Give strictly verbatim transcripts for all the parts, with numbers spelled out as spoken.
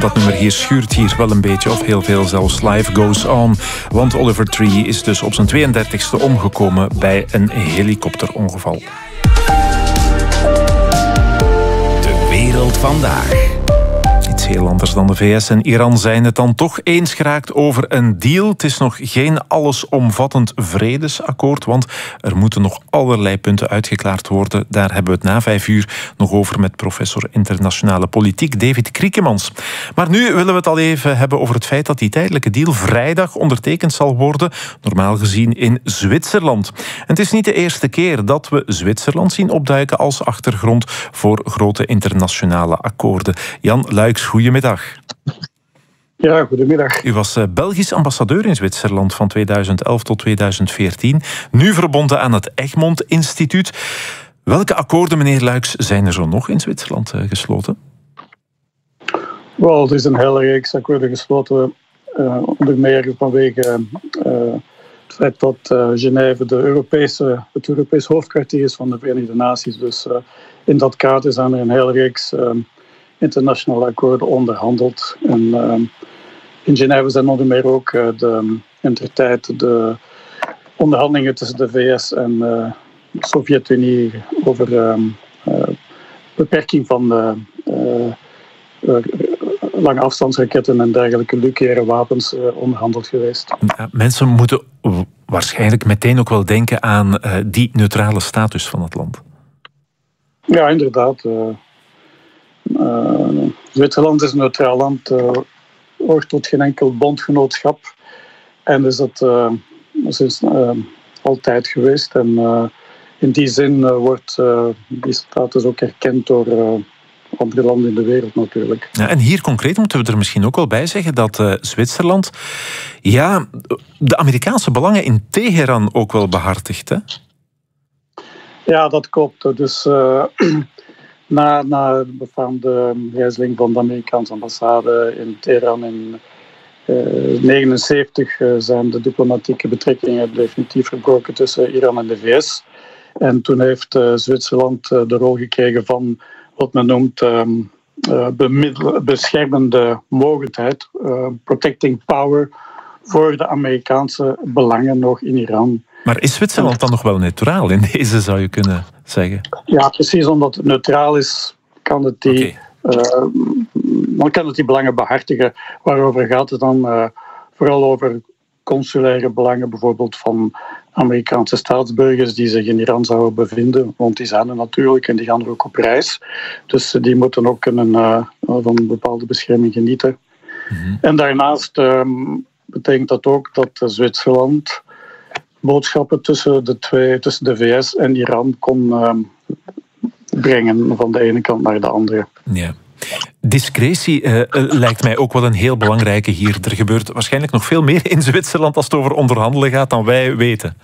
dat nummer hier schuurt hier wel een beetje, of heel veel zelfs. Life Goes On. Want Oliver Tree is dus op zijn tweeëndertigste omgekomen bij een helikopterongeval. De wereld vandaag. Iets heel anders dan de V S en Iran zijn het dan toch eens geraakt over een deal. Het is nog geen allesomvattend vredesakkoord, want er moeten nog allerlei punten uitgeklaard worden. Daar hebben we het na vijf uur nog over met professor internationale politiek David Kriekemans. Maar nu willen we het al even hebben over het feit dat die tijdelijke deal vrijdag ondertekend zal worden, normaal gezien in Zwitserland. En het is niet de eerste keer dat we Zwitserland zien opduiken als achtergrond voor grote internationale akkoorden. Jan Luijks, goedemiddag. Ja, goedemiddag. U was Belgisch ambassadeur in Zwitserland van tweeduizend elf tot tweeduizend veertien. Nu verbonden aan het Egmont Instituut. Welke akkoorden, meneer Luijks, zijn er zo nog in Zwitserland gesloten? Wel, er is een hele reeks akkoorden gesloten. Uh, onder meer vanwege uh, het feit dat uh, Genève de Europese, het Europees hoofdkwartier is van de Verenigde Naties. Dus uh, in dat kader zijn er een hele reeks Uh, internationale akkoorden onderhandeld. En uh, in Genève zijn onder meer ook uh, de, in der tijd de onderhandelingen tussen de V S en uh, de Sovjet-Unie over uh, uh, beperking van uh, uh, uh, lange afstandsraketten en dergelijke nucleaire wapens uh, onderhandeld geweest. Ja, mensen moeten waarschijnlijk meteen ook wel denken aan uh, die neutrale status van het land. Ja, inderdaad. Uh, Uh, Zwitserland is een neutraal land, uh, hoort tot geen enkel bondgenootschap en is dat uh, sinds uh, altijd geweest. En uh, in die zin uh, wordt uh, die status ook erkend door uh, andere landen in de wereld natuurlijk. Ja, en hier concreet moeten we er misschien ook wel bij zeggen dat uh, Zwitserland ja, de Amerikaanse belangen in Teheran ook wel behartigt, hè? Ja, dat klopt. Dus Uh, Na, na de befaamde gijzeling van de Amerikaanse ambassade in Teheran in negentien negenenzeventig uh, zijn de diplomatieke betrekkingen definitief verbroken tussen Iran en de V S. En toen heeft uh, Zwitserland uh, de rol gekregen van wat men noemt um, uh, beschermende mogendheid, uh, protecting power voor de Amerikaanse belangen nog in Iran. Maar is Zwitserland dan nog wel neutraal in deze, zou je kunnen zeggen? Ja, precies, omdat het neutraal is, kan het die, okay. uh, dan kan het die belangen behartigen. Waarover gaat het dan? Uh, vooral over consulaire belangen, bijvoorbeeld van Amerikaanse staatsburgers die zich in Iran zouden bevinden. Want die zijn er natuurlijk en die gaan er ook op reis. Dus die moeten ook kunnen, uh, van een bepaalde bescherming genieten. Mm-hmm. En daarnaast uh, betekent dat ook dat Zwitserland boodschappen tussen de twee, tussen de V S en Iran kon uh, brengen van de ene kant naar de andere. Ja. Discretie uh, lijkt mij ook wel een heel belangrijke hier. Er gebeurt waarschijnlijk nog veel meer in Zwitserland als het over onderhandelen gaat dan wij weten.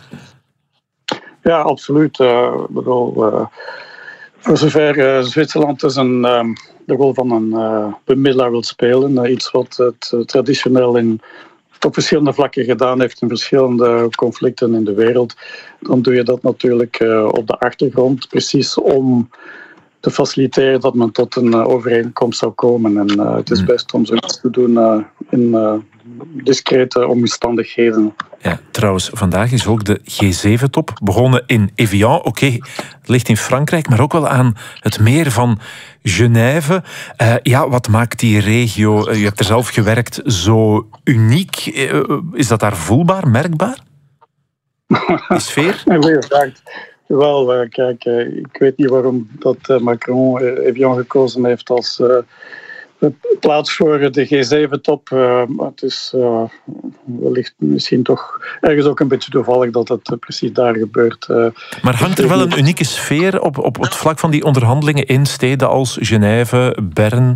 Ja, absoluut. Uh, bedoel, uh, voor zover uh, Zwitserland dus een, uh, de rol van een uh, bemiddelaar wil spelen, uh, iets wat het uh, traditioneel in op verschillende vlakken gedaan heeft in verschillende conflicten in de wereld, dan doe je dat natuurlijk uh, op de achtergrond, precies om te faciliteren dat men tot een uh, overeenkomst zou komen. En uh, het is best om zoiets te doen uh, in uh, discrete omstandigheden. Ja, trouwens, vandaag is ook de G zeven top begonnen in Evian. Oké, okay, het ligt in Frankrijk, maar ook wel aan het meer van Genève. Uh, ja, wat maakt die regio, uh, u hebt er zelf gewerkt, zo uniek? Uh, is dat daar voelbaar, merkbaar? Die sfeer? Een goeie vraag. Wel, uh, kijk, uh, ik weet niet waarom dat uh, Macron uh, Evian gekozen heeft als uh, plaats voor de G zeven top. Uh, het is uh, wellicht misschien toch ergens ook een beetje toevallig dat het uh, precies daar gebeurt. Uh, maar hangt er wel een unieke sfeer op, op het vlak van die onderhandelingen in steden als Genève, Bern?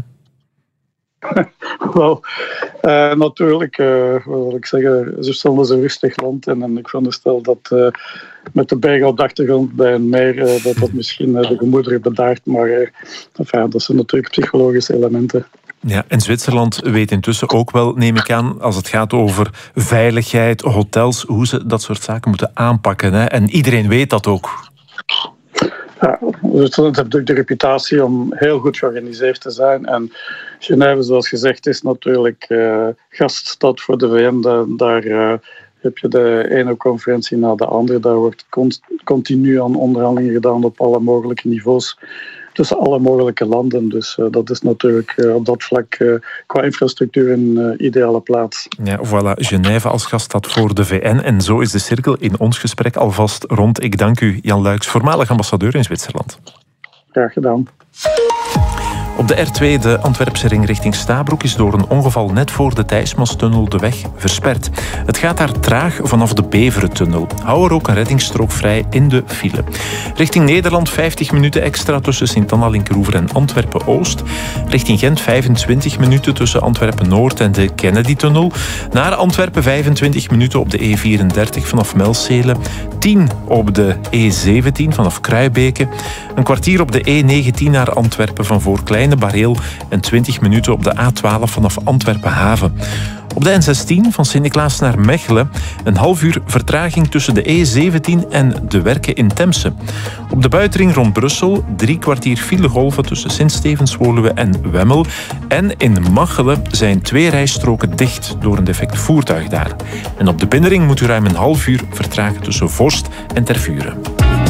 Wel, uh, natuurlijk, uh, wat wil ik zeggen, Zwitserland is een rustig land en, en ik veronderstel dat uh, met de bergen op de achtergrond bij een meer uh, dat dat misschien uh, de gemoederen bedaart, maar uh, enfin, dat zijn natuurlijk psychologische elementen. Ja, en Zwitserland weet intussen ook wel, neem ik aan, als het gaat over veiligheid, hotels, hoe ze dat soort zaken moeten aanpakken. Hè? En iedereen weet dat ook. Ja, het heeft natuurlijk de reputatie om heel goed georganiseerd te zijn. En Genève, zoals gezegd, is natuurlijk uh, gaststad voor de V N. Daar, daar uh, heb je de ene conferentie na de andere. Daar wordt continu aan onderhandelingen gedaan op alle mogelijke niveaus. Tussen alle mogelijke landen. Dus uh, dat is natuurlijk uh, op dat vlak uh, qua infrastructuur een uh, ideale plaats. Ja, voilà, Genève als gaststad voor de V N. En zo is de cirkel in ons gesprek alvast rond. Ik dank u, Jan Luijks, voormalig ambassadeur in Zwitserland. Graag gedaan. Op de R twee, de Antwerpse ring richting Stabroek, is door een ongeval net voor de Thijsmastunnel de weg versperd. Het gaat daar traag vanaf de Beverentunnel. Hou er ook een reddingsstrook vrij in de file. Richting Nederland vijftig minuten extra tussen Sint-Anna-Linkeroever en Antwerpen-Oost. Richting Gent vijfentwintig minuten tussen Antwerpen-Noord en de Kennedy-tunnel. Naar Antwerpen vijfentwintig minuten op de E vierendertig vanaf Melzele. tien op de E zeventien vanaf Kruibeke. Een kwartier op de E negentien naar Antwerpen van voor Klein Bareel en twintig minuten op de A twaalf vanaf Antwerpen-Haven. Op de N zestien van Sint-Niklaas naar Mechelen een half uur vertraging tussen de E zeventien en de Werken in Temse. Op de buitenring rond Brussel drie kwartier filegolven tussen Sint-Stevens-Woluwe en Wemmel. En in Machelen zijn twee rijstroken dicht door een defect voertuig daar. En op de binnenring moet u ruim een half uur vertragen tussen Vorst en Tervuren.